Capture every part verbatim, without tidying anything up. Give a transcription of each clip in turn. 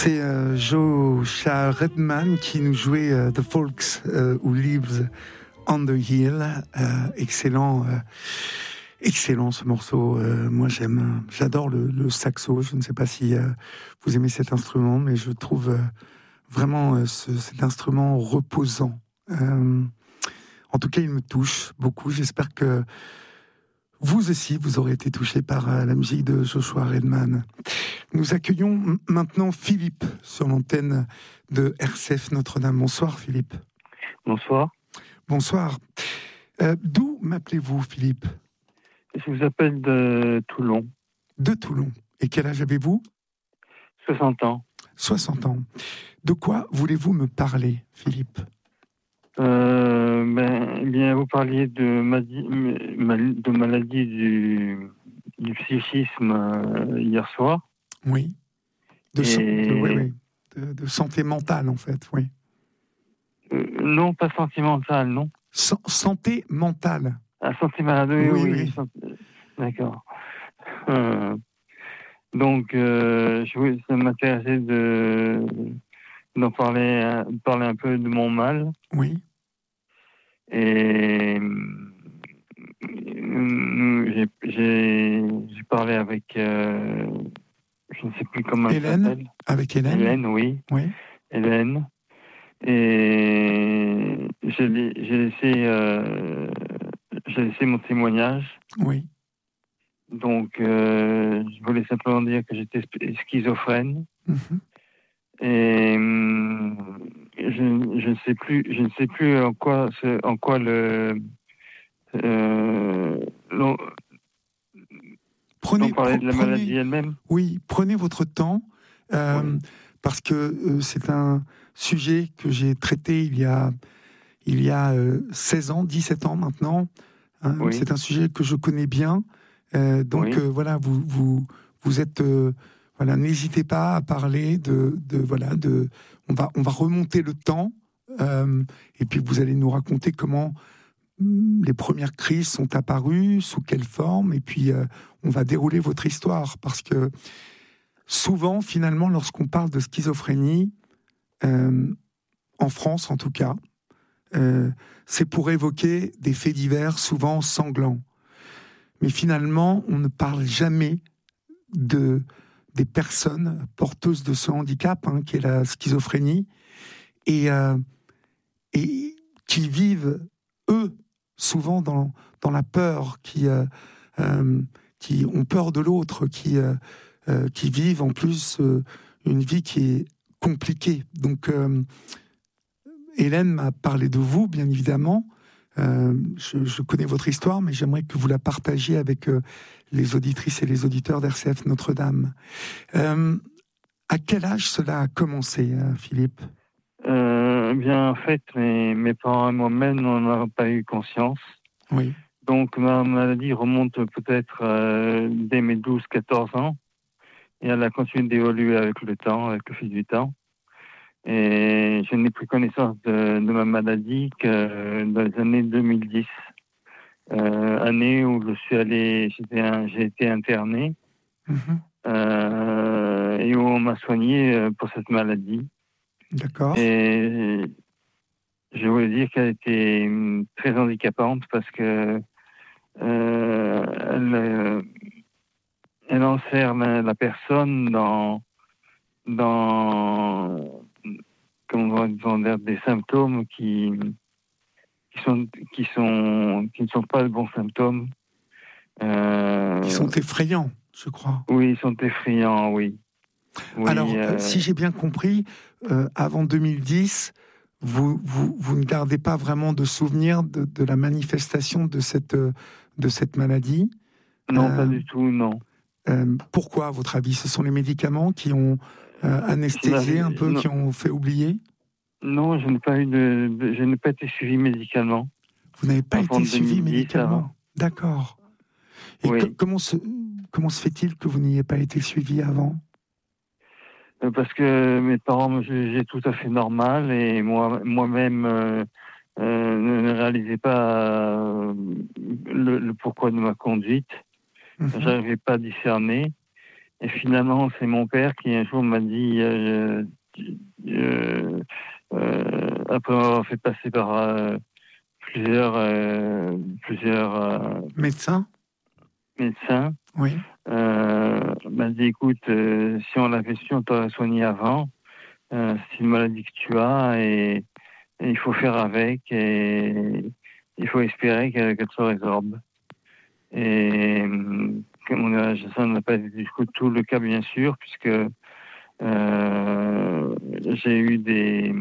C'est euh, Joshua Redman qui nous jouait euh, The Folks euh, Who Lives on the Hill. Euh, excellent, euh, excellent ce morceau. Euh, moi, j'aime, j'adore le, le saxo. Je ne sais pas si euh, vous aimez cet instrument, mais je trouve euh, vraiment euh, ce, cet instrument reposant. Euh, en tout cas, il me touche beaucoup. J'espère que vous aussi, vous aurez été touché par euh, la musique de Joshua Redman. Nous accueillons m- maintenant Philippe sur l'antenne de R C F Notre-Dame. Bonsoir Philippe. Bonsoir. Bonsoir. Euh, d'où m'appelez-vous Philippe ? Je vous appelle de Toulon. De Toulon. Et quel âge avez-vous ? soixante ans. soixante ans. De quoi voulez-vous me parler Philippe ? Euh, ben, eh bien, vous parliez de, madi- mal- de maladie du, du psychisme euh, hier soir. Oui. De, Et... san- de, oui, oui. De, de santé mentale en fait, oui. Euh, non, pas sentimentale, non. San- santé mentale. Ah, santé malade, oui, Oui, oui. oui. santé- D'accord. Euh, donc, euh, je voulais, ça m'intéressait de, d'en parler, euh, de parler un peu de mon mal. Oui. Et euh, j'ai, j'ai, j'ai parlé avec, euh, je ne sais plus comment elle Hélène, s'appelle. avec Hélène. Hélène, oui. Oui. Hélène. Et j'ai, j'ai laissé, euh, j'ai laissé mon témoignage. Oui. Donc, euh, je voulais simplement dire que j'étais schizophrène. Mm-hmm. Et euh, je, je ne sais plus, je ne sais plus en quoi, en quoi le Euh, l'on, Prenez, on parlait pre- de la prenez, maladie elle-même. Oui, prenez votre temps, euh, Oui. parce que euh, c'est un sujet que j'ai traité il y a, il y a euh, seize ans, dix-sept ans maintenant. Hein, Oui. C'est un sujet que je connais bien. Euh, donc Oui. euh, voilà, vous, vous, vous êtes... Euh, voilà, n'hésitez pas à parler de... de, voilà, de on, va, on va remonter le temps, euh, et puis vous allez nous raconter comment les premières crises sont apparues, sous quelle forme, et puis euh, on va dérouler votre histoire, parce que souvent, finalement, lorsqu'on parle de schizophrénie, euh, en France en tout cas, euh, c'est pour évoquer des faits divers, souvent sanglants. Mais finalement, on ne parle jamais de, des personnes porteuses de ce handicap, hein, qui est la schizophrénie, et, euh, et qui vivent, eux, souvent dans, dans la peur, qui, euh, euh, qui ont peur de l'autre, qui, euh, euh, qui vivent en plus euh, une vie qui est compliquée. Donc, euh, Hélène m'a parlé de vous, bien évidemment. Euh, je, je connais votre histoire, mais j'aimerais que vous la partagiez avec euh, les auditrices et les auditeurs d'R C F Notre-Dame. Euh, à quel âge cela a commencé, hein, Philippe ? Euh, bien, en fait, mes, mes parents et moi-même n'en avons pas eu conscience. Oui. Donc, ma maladie remonte peut-être euh, dès mes douze quatorze ans. Et elle a continué d'évoluer avec le temps, avec le fil du temps. Et je n'ai pris connaissance de, de ma maladie que dans les années deux mille dix. Euh, année où je suis allé, j'étais un, j'ai été interné. Mm-hmm. Euh, et où on m'a soigné pour cette maladie. D'accord. Et je voulais dire qu'elle était très handicapante parce que euh, elle, euh, elle enferme la personne dans, dans comment on va dire, des symptômes qui, qui, sont, qui, sont, qui ne sont pas de bons symptômes. Euh, Qui sont effrayants, je crois. Oui, ils sont effrayants, oui. oui Alors, euh... si j'ai bien compris, euh, avant deux mille dix, vous, vous, vous ne gardez pas vraiment de souvenir de, de la manifestation de cette, de cette maladie ? Non, euh, pas du tout, non. Euh, pourquoi, à votre avis ? Ce sont les médicaments qui ont euh, anesthésié un peu, non. qui ont fait oublier ? Non, je n'ai pas eu de, de je n'ai pas été suivi médicalement. Vous n'avez pas été suivi deux mille dix, médicalement ? avant. D'accord. Et oui. que, comment, se, comment se fait-il que vous n'ayez pas été suivi avant ? Parce que mes parents me jugeaient tout à fait normal et moi, moi-même euh, euh, ne réalisais pas euh, le, le pourquoi de ma conduite. Mm-hmm. J'arrivais pas à discerner. Et finalement, c'est mon père qui un jour m'a dit, euh, euh, euh, après avoir fait passer par euh, plusieurs, euh, plusieurs euh, Médecin? médecins, Oui. euh, m'a dit, écoute, euh, si on l'avait su, on t'aurait soigné avant. Euh, c'est une maladie que tu as et, et il faut faire avec et il faut espérer qu'elle, qu'elle se résorbe. Et comme on a, ça n'a pas été du coup tout le cas, bien sûr, puisque euh, j'ai eu des,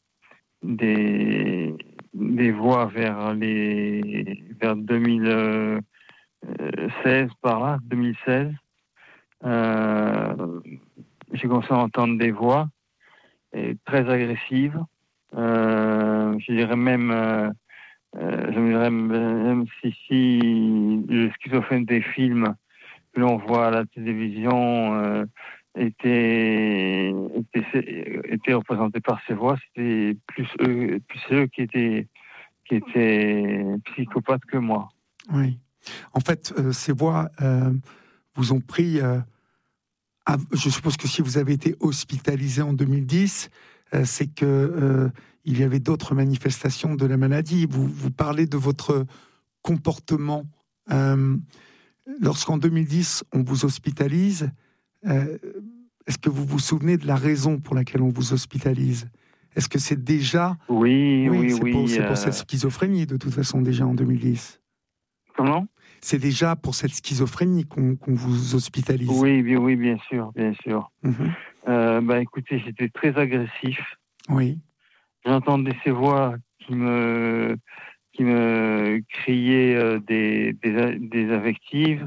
des, des voix vers, les, vers deux mille seize, par là, deux mille seize. Euh, j'ai commencé à entendre des voix et très agressives. Euh, je dirais même, euh, euh, je dirais même si, si le schizophrène des films que l'on voit à la télévision euh, était, était, était représenté par ces voix, c'était plus eux, plus eux qui étaient, qui étaient psychopathes que moi. Oui. En fait, euh, ces voix euh, vous ont pris. Euh, à, je suppose que si vous avez été hospitalisé en deux mille dix, euh, c'est que euh, il y avait d'autres manifestations de la maladie. Vous, vous parlez de votre comportement. Euh, lorsqu'en deux mille dix, on vous hospitalise, euh, est-ce que vous vous souvenez de la raison pour laquelle on vous hospitalise? Est-ce que c'est déjà... Oui, Oui, oui, c'est oui. pour, c'est euh... pour cette schizophrénie, de toute façon, déjà en deux mille dix. Comment? C'est déjà pour cette schizophrénie qu'on, qu'on vous hospitalise. Oui, oui, oui, bien sûr, bien sûr. Mm-hmm. Euh, bah, écoutez, j'étais très agressif. Oui. J'entendais ces voix qui me, qui me criaient euh, des, des, des invectives.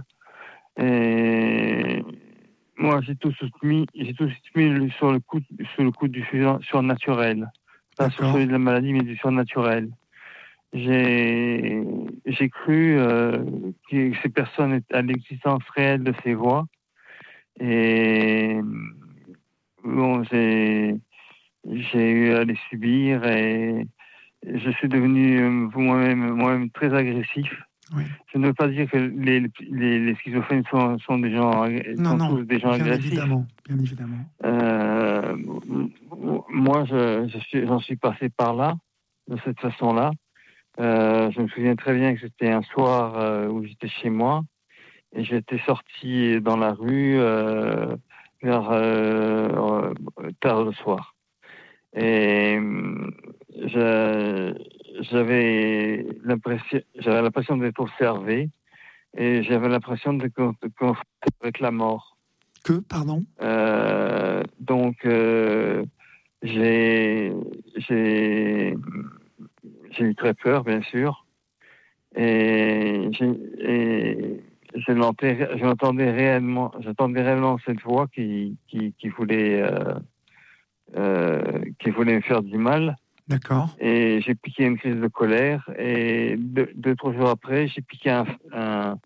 Et moi, j'ai tout soutenu, j'ai tout soutenu sur le coup, sur le coup du surnaturel. Pas sur celui de la maladie, mais du surnaturel. J'ai, j'ai cru euh, que ces personnes à l'existence réelle de ces voix. Et bon, j'ai, j'ai eu à les subir et je suis devenu moi-même, moi-même très agressif. Oui. Je ne veux pas dire que les, les, les schizophrènes sont, sont, des gens, non, sont non, tous des gens bien agressifs. Évidemment, bien évidemment. Euh, moi, je, je suis, j'en suis passé par là, de cette façon-là. Euh, je me souviens très bien que c'était un soir euh, où j'étais chez moi et j'étais sorti dans la rue euh, vers euh, tard le soir. Et je, j'avais l'impression, j'avais l'impression d'être observé et j'avais l'impression de confronter avec la mort. Que, pardon? Euh, donc, euh, j'ai, j'ai, j'ai eu très peur, bien sûr. Et, j'ai, et je l'entendais réellement, j'entendais réellement cette voix qui, qui, qui voulait, euh, euh, qui voulait me faire du mal. D'accord. Et j'ai piqué une crise de colère. Et deux, deux trois jours après, j'ai piqué un, un,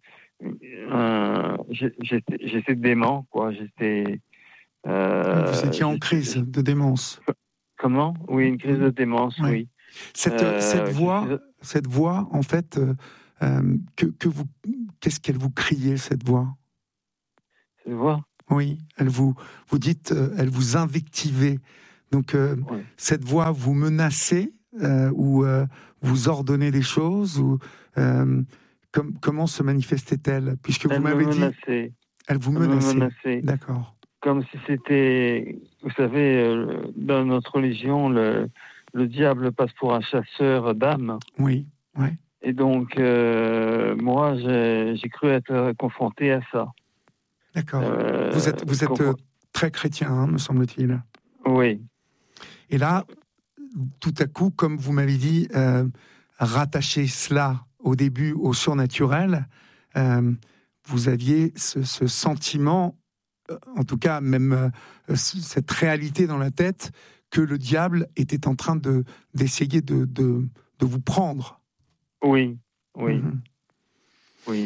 un j'étais, j'étais dément, quoi. J'étais. Euh, Vous étiez en crise de démence. Comment? Oui, une crise oui. de démence, ouais. oui. Cette, euh, cette voix, suis... cette voix, en fait, euh, euh, que, que vous, qu'est-ce qu'elle vous criait, cette voix? Cette voix? Oui, elle vous, vous dites, euh, elle vous invectivait. Donc, euh, ouais. cette voix vous menaçait euh, ou euh, vous ordonnait des choses ou euh, com- comment se manifestait-elle? Puisque vous elle m'avez me dit, menaçait. elle vous elle menaçait. Me menaçait. D'accord. Comme si c'était, vous savez, euh, dans notre religion, le, le diable passe pour un chasseur d'âmes. Oui, ouais. Et donc, euh, moi, j'ai, j'ai cru être confronté à ça. D'accord. Euh, vous êtes, vous êtes confort... très chrétien, hein, me semble-t-il. Oui. Et là, tout à coup, comme vous m'avez dit, euh, rattacher cela au début au surnaturel, euh, vous aviez ce, ce sentiment, euh, en tout cas même euh, cette réalité dans la tête, que le diable était en train de, d'essayer de, de, de vous prendre. Oui, oui, mm-hmm. oui.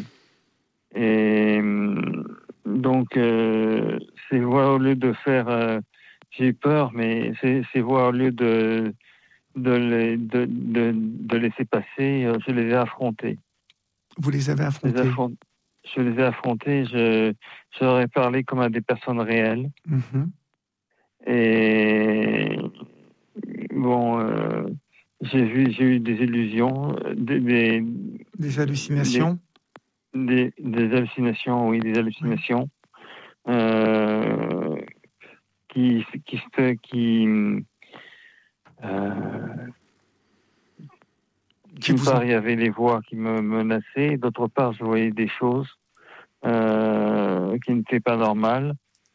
Et donc, euh, ces voix, au lieu de faire... Euh, j'ai eu peur, mais ces, ces voix, au lieu de, de, les, de, de, de laisser passer, je les ai affrontées. Vous les avez affrontées? Je les, affront... je les ai affrontés, je, je leur ai parlé comme à des personnes réelles. Mm-hmm. Et bon, euh, j'ai vu, j'ai eu des illusions, des, des, des hallucinations. Des, des, des hallucinations, oui, des hallucinations. Oui. Euh, qui, qui, qui, euh, d'une part, il y avait les voix qui me menaçaient, d'autre part, je voyais des choses euh, qui n'étaient pas normales.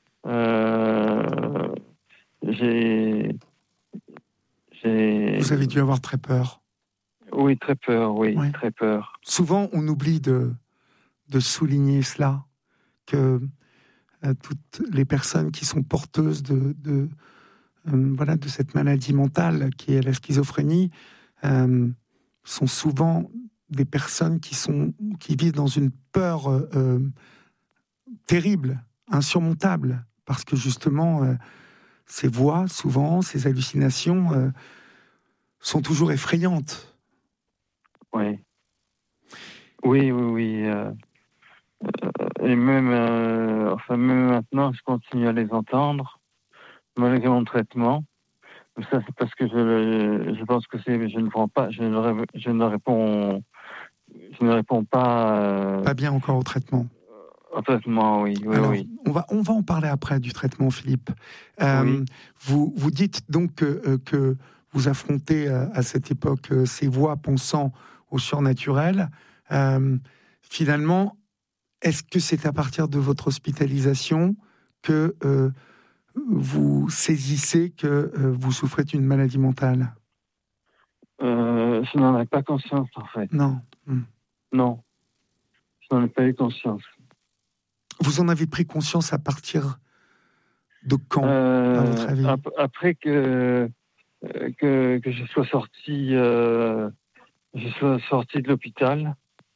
Euh, j'ai, j'ai... Vous avez dû avoir très peur. Oui, très peur, oui, ouais. très peur. Souvent, on oublie de, de souligner cela, que euh, toutes les personnes qui sont porteuses de, de, euh, voilà, de cette maladie mentale qui est la schizophrénie euh, sont souvent des personnes qui, sont, qui vivent dans une peur euh, terrible, insurmontable, parce que justement, euh, ces voix, souvent, ces hallucinations euh, sont toujours effrayantes. Oui. Oui, oui, oui. Euh, euh, et même, euh, enfin, même maintenant, je continue à les entendre, malgré mon traitement. Ça, c'est parce que je, je pense que c'est, je ne prends pas, je ne, je ne réponds, je ne réponds pas. Euh, pas bien encore au traitement. Au traitement, oui, oui, Alors, oui. On va, on va en parler après du traitement, Philippe. Euh, oui. vous, vous dites donc euh, que vous affrontez euh, à cette époque euh, ces voix pensant au surnaturel. Euh, finalement, est-ce que c'est à partir de votre hospitalisation que euh, vous saisissez que euh, vous souffrez d'une maladie mentale? euh, Je n'en ai pas conscience, en fait. Non. Hum. Non, je n'en ai pas eu conscience. Vous en avez pris conscience à partir de quand, euh, à votre avis? ap- Après que, que, que je sois sorti, euh, je sois sorti de l'hôpital,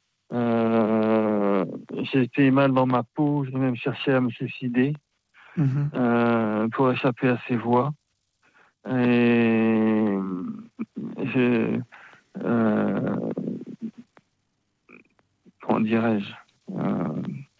euh, j'ai été mal dans ma peau, j'ai même cherché à me suicider. Mmh. Euh, pour échapper à ces voix. Et je, euh, comment dirais-je euh,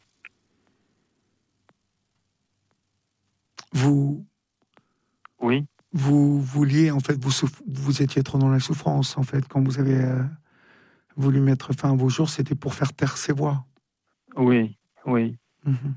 Vous, oui. Vous vouliez, en fait, vous, souff- vous étiez trop dans la souffrance, en fait, quand vous avez euh, voulu mettre fin à vos jours, c'était pour faire taire ces voix. Oui, oui. Mm-hmm.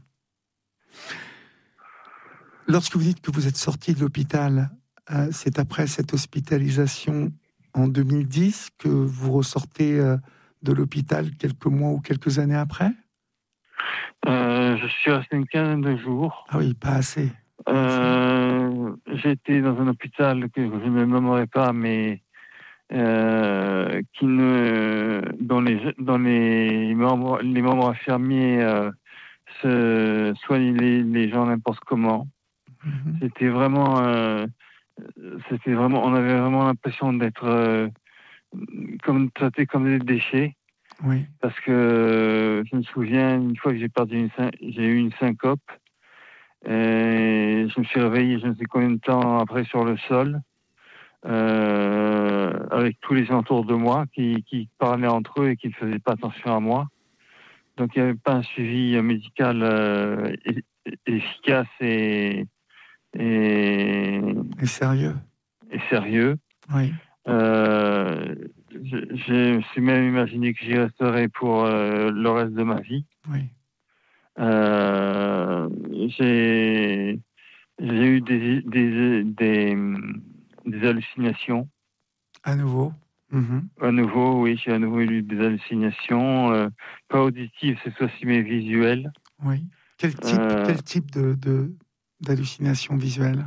Lorsque vous dites que vous êtes sorti de l'hôpital, euh, c'est après cette hospitalisation en deux mille dix que vous ressortez euh, de l'hôpital quelques mois ou quelques années après? euh, Je suis resté une quinzaine de jours. Ah oui, pas assez. Euh, J'étais dans un hôpital que je ne nommerai pas, mais euh, qui ne, dont les, dont les membres, les membres infirmiers euh, se soignent les, les gens n'importe comment. Mm-hmm. C'était vraiment, euh, c'était vraiment, on avait vraiment l'impression d'être euh, comme traités comme des déchets. Oui. Parce que euh, je me souviens une fois que j'ai perdu une, j'ai eu une syncope. Et je me suis réveillé, je ne sais combien de temps après, sur le sol, euh, avec tous les gens autour de moi qui, qui parlaient entre eux et qui ne faisaient pas attention à moi. Donc il n'y avait pas un suivi médical euh, efficace et, et, et sérieux. Et sérieux. Oui. Euh, je, je me suis même imaginé que j'y resterais pour euh, le reste de ma vie. Oui. Euh, j'ai J'ai eu des, des, des, des hallucinations. À nouveau. Mmh. À nouveau, oui, j'ai à nouveau eu des hallucinations, euh, pas auditives cette fois-ci, mais visuelles. Oui. Quel type, euh, quel type de, de, d'hallucination visuelle?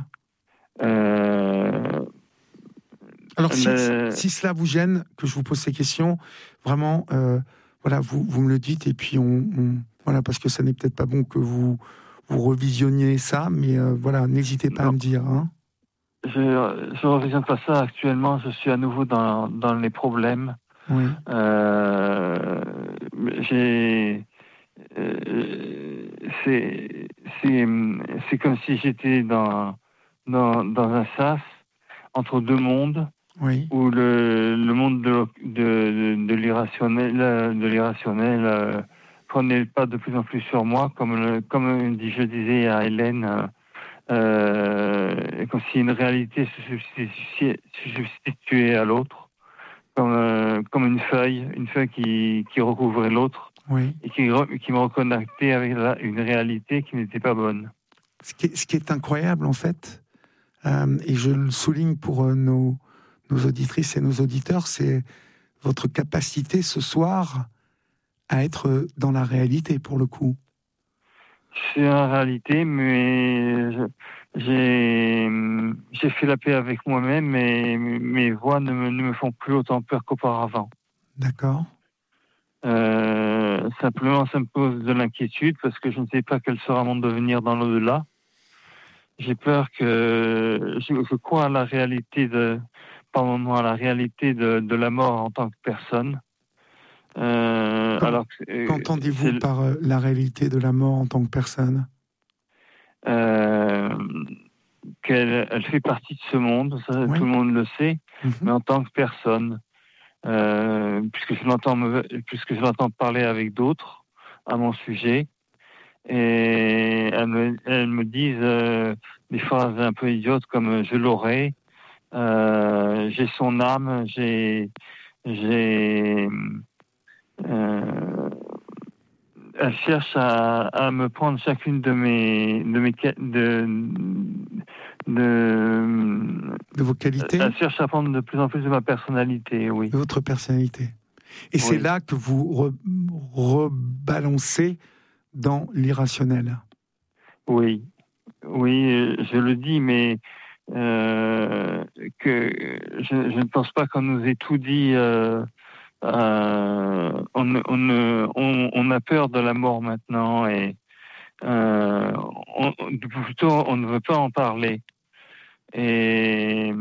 euh, Alors, si, le... si cela vous gêne, que je vous pose ces questions, vraiment, euh, voilà, vous, vous me le dites, et puis on, on voilà, parce que ça n'est peut-être pas bon que vous vous revisionniez ça, mais euh, voilà, n'hésitez pas non. à me dire. Hein. Je ne revisionne pas ça actuellement, je suis à nouveau dans, dans les problèmes. Oui. Euh, j'ai, euh, c'est, c'est, c'est comme si j'étais dans, dans, dans un sas entre deux mondes. Oui. Où le, le monde de, de, de, de l'irrationnel, de l'irrationnel euh, prenais le pas de plus en plus sur moi, comme, le, comme je disais à Hélène, euh, euh, comme si une réalité se substituait, se substituait à l'autre, comme, euh, comme une feuille, une feuille qui, qui recouvrait l'autre, oui. et qui, qui me reconnectait avec la, une réalité qui n'était pas bonne. Ce qui est, ce qui est incroyable, en fait, euh, et je le souligne pour euh, nos, nos auditrices et nos auditeurs, c'est votre capacité ce soir à être dans la réalité, pour le coup. C'est en réalité, mais je, j'ai, j'ai fait la paix avec moi-même et mes voix ne me, ne me font plus autant peur qu'auparavant. D'accord. Euh, simplement, ça me pose de l'inquiétude parce que je ne sais pas quel sera mon devenir dans l'au-delà. J'ai peur que je, je crois à la réalité de, par moment, à la réalité de, de la mort en tant que personne. Euh, Quand, alors que, euh, qu'entendez-vous par euh, la réalité de la mort en tant que personne ? euh, qu'elle elle fait partie de ce monde, ça, Oui. tout le monde le sait, Mm-hmm. mais en tant que personne, euh, puisque je l'entends, puisque je l'entends parler avec d'autres à mon sujet, et elles me, elles me disent euh, des phrases un peu idiotes comme je l'aurai, euh, j'ai son âme, j'ai, j'ai, euh, elle cherche à, à me prendre chacune de mes, de mes, de, de, de vos qualités. Elle cherche à prendre de plus en plus de ma personnalité, oui. De votre personnalité. Et oui. C'est là que vous re, rebalancez dans l'irrationnel. Oui, oui, je le dis, mais euh, que je, je ne pense pas qu'on nous ait tout dit. Euh, euh, on, on, on, on a peur de la mort maintenant et euh, on, plutôt on ne veut pas en parler. Et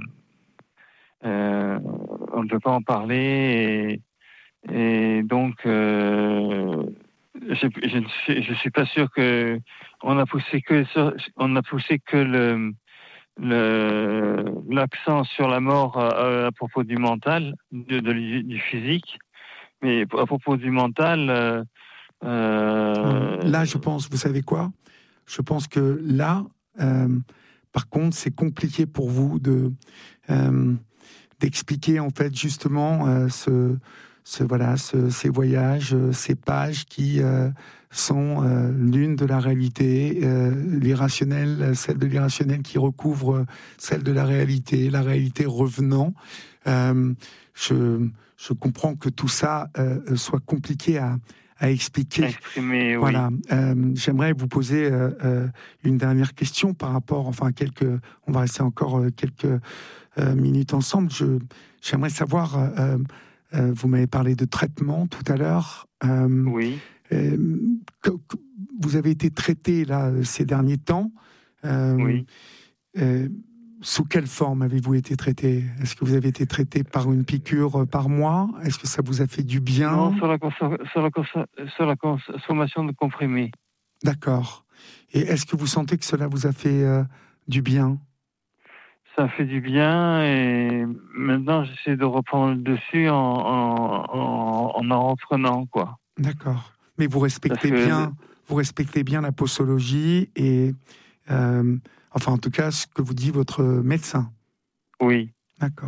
euh, on ne veut pas en parler et, et donc euh, je, je ne suis, je suis pas sûr que on a poussé que on a poussé que le le l'accent sur la mort à, à propos du mental, de, de, du physique, mais à propos du mental. Euh, euh... Là, je pense, vous savez quoi ? Je pense que là, euh, par contre, c'est compliqué pour vous de euh, d'expliquer en fait justement euh, ce, ce voilà ce, ces voyages, ces pages qui euh, sont euh, l'une de la réalité, euh, l'irrationnel, celle de l'irrationnel qui recouvre celle de la réalité, la réalité revenant. Euh, je je comprends que tout ça euh, soit compliqué à à expliquer. Exprimer, voilà. Oui. Euh, j'aimerais vous poser euh, euh, une dernière question par rapport, enfin quelques, on va rester encore euh, quelques euh, minutes ensemble. Je, j'aimerais savoir, euh, euh, vous m'avez parlé de traitement tout à l'heure. Euh, oui. Euh, que, que vous avez été traité là ces derniers temps. Euh, oui. Euh, sous quelle forme avez-vous été traité ? Est-ce que vous avez été traité par une piqûre par mois ? Est-ce que ça vous a fait du bien ? Non, sur la, sur la, sur la consommation de comprimés. D'accord. Et est-ce que vous sentez que cela vous a fait euh, du bien ? Ça fait du bien et maintenant j'essaie de reprendre le dessus en en, en, en, en reprenant, quoi. D'accord. Mais vous respectez que... bien, vous respectez bien la posologie et euh, enfin en tout cas ce que vous dit votre médecin. Oui. D'accord.